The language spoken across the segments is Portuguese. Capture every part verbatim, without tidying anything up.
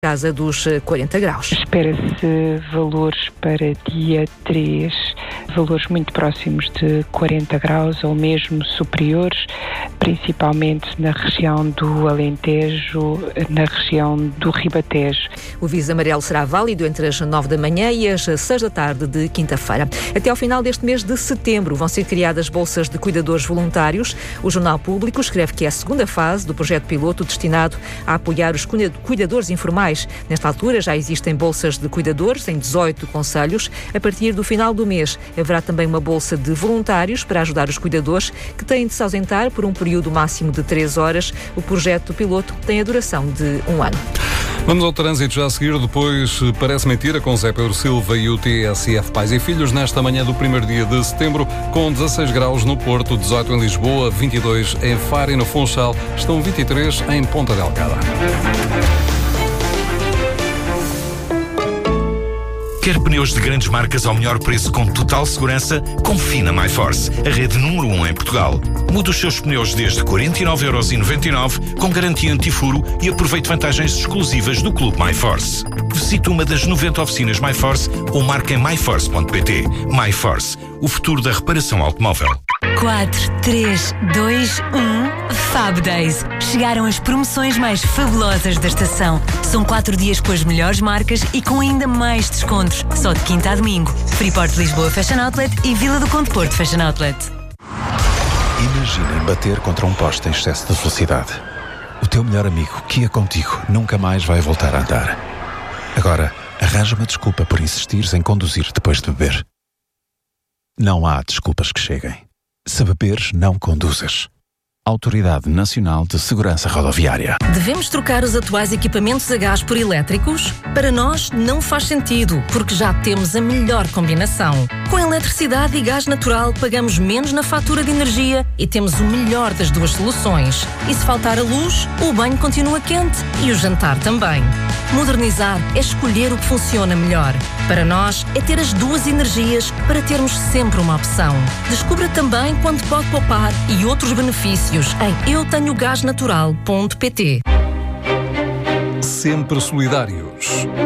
casa dos quarenta graus. Espera-se valores para dia três, valores muito próximos de quarenta graus ou mesmo superiores, principalmente na região do Alentejo, na região do Ribatejo. O aviso amarelo será válido entre as nove da manhã e as seis da tarde de quinta-feira. Até ao final deste mês de setembro vão ser criadas bolsas de cuidadores voluntários. O Jornal Público escreve que é a segunda fase do projeto piloto destinado a apoiar os cuidadores informais. Nesta altura já existem bolsas de cuidadores em dezoito concelhos. A partir do final do mês haverá também uma bolsa de voluntários para ajudar os cuidadores que têm de se ausentar por um período máximo de três horas. O projeto piloto tem a duração de um ano. Vamos ao trânsito já a seguir, depois Parece Mentira com Zé Pedro Silva e o T S F Pais e Filhos nesta manhã do primeiro dia de setembro, com dezasseis graus no Porto, dezoito em Lisboa, vinte e dois em Faro e no Funchal, estão vinte e três em Ponta Delgada. Quer pneus de grandes marcas ao melhor preço com total segurança? Confie na MyForce, a rede número um em Portugal. Mude os seus pneus desde quarenta e nove euros e noventa e nove com garantia antifuro e aproveite vantagens exclusivas do Clube MyForce. Visite uma das noventa oficinas MyForce ou marque em my force ponto p t. MyForce, o futuro da reparação automóvel. quatro, três, dois, um Fab Days. Chegaram as promoções mais fabulosas da estação. São quatro dias com as melhores marcas e com ainda mais descontos. Só de quinta a domingo. Freeport Lisboa Fashion Outlet e Vila do Conde Porto Fashion Outlet. Imaginem bater contra um poste em excesso de velocidade. O teu melhor amigo, que ia contigo, nunca mais vai voltar a andar. Agora, arranja uma desculpa por insistires em conduzir depois de beber. Não há desculpas que cheguem. Se beberes, não conduzas. Autoridade Nacional de Segurança Rodoviária. Devemos trocar os atuais equipamentos a gás por elétricos? Para nós, não faz sentido, porque já temos a melhor combinação. Com eletricidade e gás natural, pagamos menos na fatura de energia e temos o melhor das duas soluções. E se faltar a luz, o banho continua quente e o jantar também. Modernizar é escolher o que funciona melhor. Para nós, é ter as duas energias para termos sempre uma opção. Descubra também quanto pode poupar e outros benefícios em eu tenho gás natural ponto p t. Sempre solidários.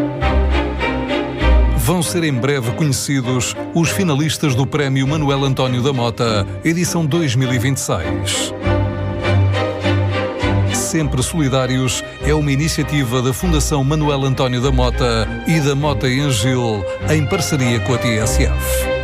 Vão ser em breve conhecidos os finalistas do Prémio Manuel António da Mota, edição dois mil e vinte e seis. Sempre Solidários é uma iniciativa da Fundação Manuel António da Mota e da Mota em Gil, em parceria com a T S F.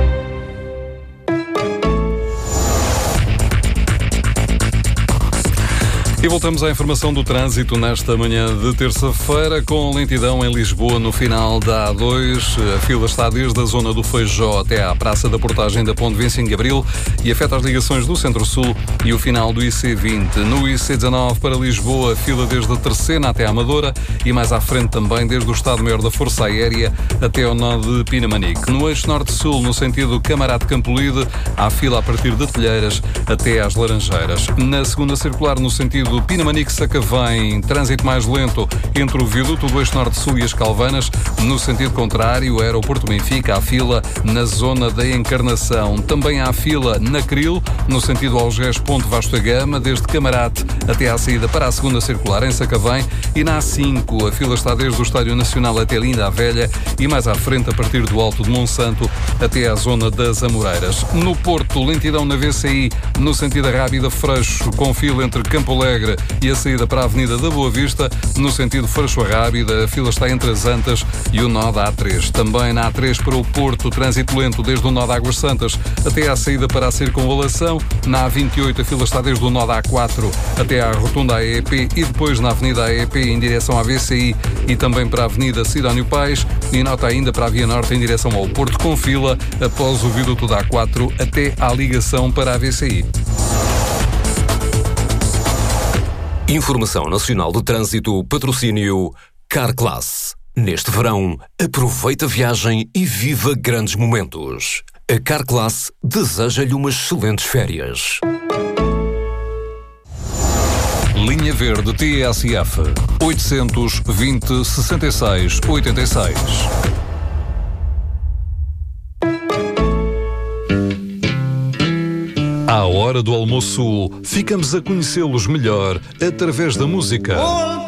E voltamos à informação do trânsito nesta manhã de terça-feira, com lentidão em Lisboa no final da A dois. A fila está desde a zona do Feijó até à Praça da Portagem da Ponte Vicente Gabriel e afeta as ligações do Centro-Sul e o final do I C vinte. No I C dezanove para Lisboa, fila desde a Terceira até à Amadora e mais à frente também desde o Estado-Maior da Força Aérea até ao nó de Pinamanique. No eixo Norte-Sul, no sentido Camarate Campolide, há fila a partir de Telheiras até às Laranjeiras. Na segunda circular, no sentido do Pinamanique-Sacavém, trânsito mais lento entre o viaduto do eixo Norte-Sul e as Calvanas. No sentido contrário, aeroporto Benfica, há fila na zona da Encarnação. Também há fila na Cril, no sentido Algés Ponte Vasco da Gama, desde Camarate até à saída para a segunda circular em Sacavém. E na A cinco, a fila está desde o Estádio Nacional até Linda a Velha e mais à frente a partir do Alto de Monsanto até à zona das Amoreiras. No Porto, lentidão na V C I, no sentido Rábida Freixo, com fila entre Campo Alegre e a saída para a Avenida da Boa Vista. No sentido Freixo a Rábida, a fila está entre as Antas e o nó da A três. Também na A três para o Porto, trânsito lento desde o nó de Águas Santas até à saída para a Circunvalação. Na A vinte e oito, a fila está desde o nó da A quatro até à rotunda A E P e depois na Avenida A E P em direção à V C I e também para a Avenida Sidónio Pais. E nota ainda para a Via Norte em direção ao Porto, com fila após o viaduto da A quatro até à ligação para a V C I. Informação Nacional do Trânsito, patrocínio Carclass. Neste verão, aproveita a viagem e viva grandes momentos. A Carclass deseja-lhe umas excelentes férias. Linha Verde T S F oitocentos, vinte, sessenta e seis, oitenta e seis. À hora do almoço, ficamos a conhecê-los melhor através da música.